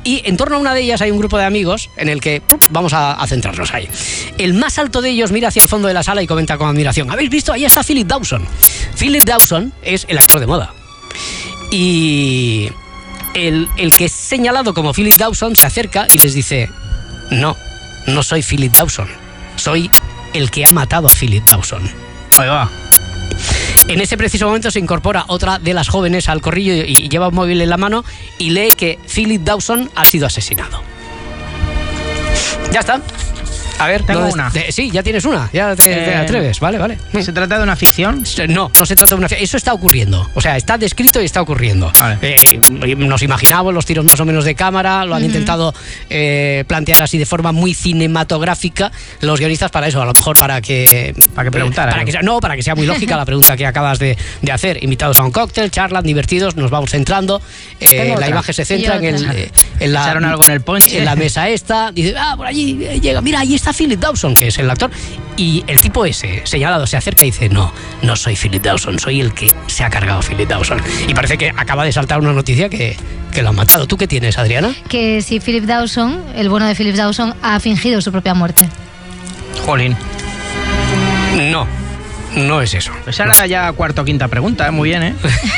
Y en torno a una de ellas hay un grupo de amigos en el que vamos a centrarnos ahí. El más alto de ellos mira hacia el fondo de la sala y comenta con admiración: ¿habéis visto? Ahí está Philip Dawson. Philip Dawson es el actor de moda. Y el que es señalado como Philip Dawson se acerca y les dice: no soy Philip Dawson, soy el que ha matado a Philip Dawson. Ahí va. En ese preciso momento se incorpora otra de las jóvenes al corrillo y lleva un móvil en la mano y lee que Philip Dawson ha sido asesinado. Ya está. A ver, tengo una. Sí, ya tienes una, ya te atreves, vale. ¿Se trata de una ficción? No se trata de una ficción, eso está ocurriendo, o sea, está descrito y está ocurriendo. Vale. Nos imaginamos los tiros más o menos de cámara, lo han intentado plantear así de forma muy cinematográfica los guionistas para eso, a lo mejor para que preguntara. Para que sea muy lógica la pregunta que acabas de hacer. Invitados a un cóctel, charlan, divertidos, nos vamos centrando, la imagen se centra ¿Echaron algo en el ponche? En la mesa esta, dice, por allí llega, mira, ahí está Philip Dawson, que es el actor, y el tipo ese señalado se acerca y dice: no soy Philip Dawson, soy el que se ha cargado a Philip Dawson. Y parece que acaba de saltar una noticia que lo han matado. ¿Tú qué tienes, Adriana? Que si Philip Dawson, el bueno de Philip Dawson, ha fingido su propia muerte. Jolín. No es eso. Pues ahora ya cuarta o quinta pregunta, muy bien, ¿eh?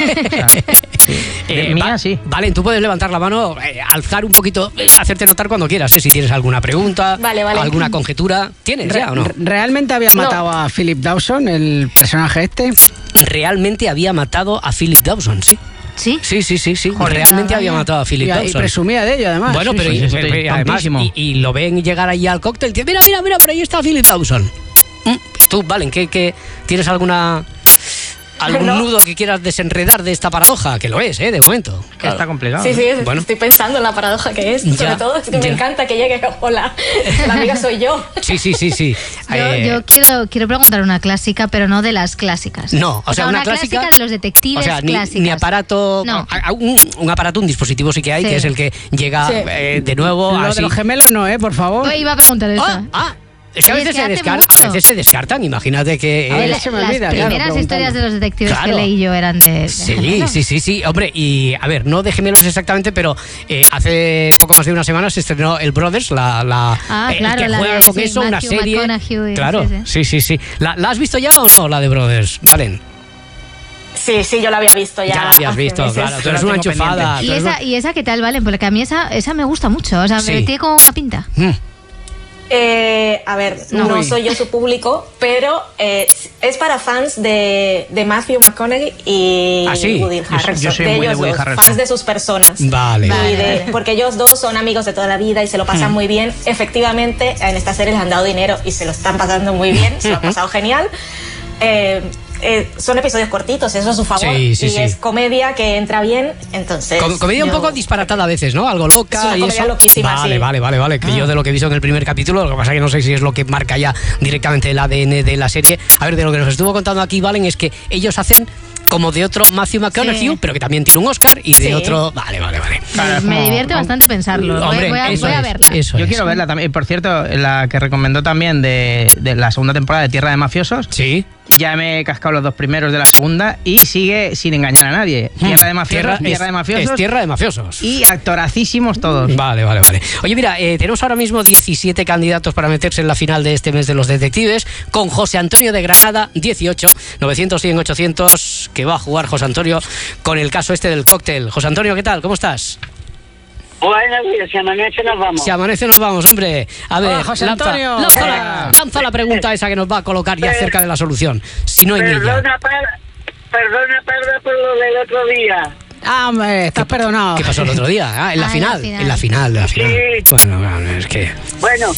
Mía, sí. Vale, tú puedes levantar la mano, alzar un poquito, hacerte notar cuando quieras, si tienes alguna pregunta, vale. alguna conjetura. ¿Tienes ya o no? ¿Realmente había matado a Philip Dawson, el personaje este? Realmente había matado a Philip Dawson, sí. ¿Sí? Sí. Joder, realmente había matado a Philip Dawson. Y presumía de ello, además. Bueno, pero además, y lo ven llegar allí al cóctel, tío, mira, por ahí está Philip Dawson. Tú, Valen, ¿qué tienes algún nudo que quieras desenredar de esta paradoja? Que lo es, de momento. Claro. Está complicado. Sí, bueno. Estoy pensando en la paradoja que es. Sobre todo es que me encanta que llegue hola, la amiga soy yo. Sí. Yo quiero preguntar una clásica, pero no de las clásicas. No, o sea, una clásica de los detectives, o sea, clásicas. Ni aparato, no. un aparato, un dispositivo sí que hay, que es el que llega de nuevo. Lo así. de los gemelos no, por favor. Yo iba a preguntar eso. Es que a veces se descartan, imagínate que... A ver, se me olvida, las primeras historias de los detectives que leí yo eran de gemelos. Sí, hombre, y a ver, no de gemelos exactamente, pero hace poco más de una semana se estrenó el Brothers, claro, que juega con eso, una serie. Claro, sí. ¿La has visto ya o no, la de Brothers, Valen? Sí, yo la había visto ya. Ya la habías visto, meses. Claro, tú eres una enchufada. ¿Y esa qué tal, Valen? Porque a mí esa me gusta mucho, o sea, me tiene como una pinta. A ver, no soy yo su público, pero es para fans de Matthew McConaughey y Woody Harrelson. Yo soy muy de Woody Harrelson. Fans de sus personas. Vale. Porque ellos dos son amigos de toda la vida y se lo pasan muy bien. Efectivamente, en esta serie les han dado dinero y se lo están pasando muy bien, se lo han pasado genial. Son episodios cortitos, eso es su favor. Sí. Es comedia que entra bien, entonces... Comedia un poco disparatada a veces, ¿no? Algo loca. Es una comedia loquísima, Vale. Que yo de lo que he visto en el primer capítulo, lo que pasa es que no sé si es lo que marca ya directamente el ADN de la serie. A ver, de lo que nos estuvo contando aquí, Valen, es que ellos hacen como de otro Matthew McConaughey, pero que también tiene un Oscar, y de otro... Vale. Me divierte bastante pensarlo. Hombre, voy a verla. Yo quiero verla también. Por cierto, la que recomendó también de la segunda temporada de Tierra de Mafiosos. Sí. Ya me he cascado los dos primeros de la segunda y sigue sin engañar a nadie. Tierra de Mafiosos. Es Tierra de Mafiosos. Y actoracísimos todos. Vale. Oye, mira, tenemos ahora mismo 17 candidatos para meterse en la final de este mes de los detectives, con José Antonio de Granada, 18, 900, 100, 800, que va a jugar José Antonio con el caso este del cóctel. José Antonio, ¿qué tal? ¿Cómo estás? Buenos días, si amanece nos vamos. Si amanece nos vamos, hombre. A ver, José Antonio. Lanza la pregunta esa que nos va a colocar ya cerca de la solución. Si no hay ella. Perdona, por lo del otro día. Hombre, estás perdonado. ¿Qué pasó el otro día? En la final. En la final. Sí. Bueno, es que... Bueno,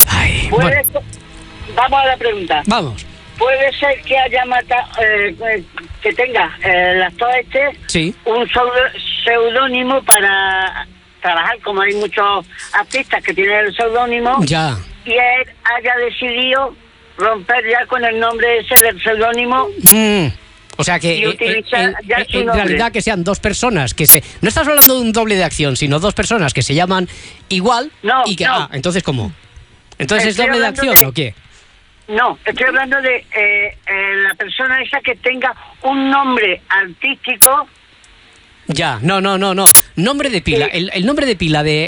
vamos a la pregunta. Vamos. Puede ser que haya matado, que tenga el actor un seudónimo para trabajar, como hay muchos artistas que tienen el seudónimo, y él haya decidido romper ya con el nombre ese del seudónimo. O sea que en realidad que sean dos personas que se... No estás hablando de un doble de acción, sino dos personas que se llaman igual. Entonces ¿cómo? ¿Entonces es doble de acción o qué? No, estoy hablando de la persona esa que tenga un nombre artístico. No. Nombre de pila. El nombre de pila de